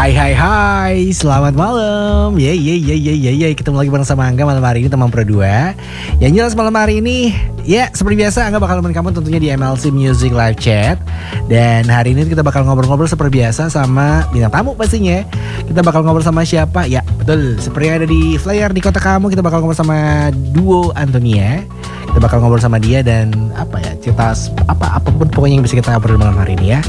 Hai, selamat malam. Ketemu lagi bareng sama Angga malam hari ini, teman Pro 2. Yang jelas malam hari ini, ya seperti biasa Angga bakal nemenin kamu tentunya di MLC Music Live Chat. Dan hari ini kita bakal ngobrol-ngobrol seperti biasa sama bintang tamu pastinya. Kita bakal ngobrol sama siapa? Ya betul, seperti yang ada di flyer di kota kamu, kita bakal ngobrol sama duo Antonia. Kita bakal ngobrol sama dia dan cerita apapun pokoknya yang bisa kita ngobrol malam hari ini ya.